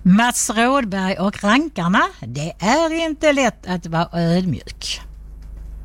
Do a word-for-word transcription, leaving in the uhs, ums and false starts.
Mats Rådberg och rankarna, det är inte lätt att vara ödmjuk.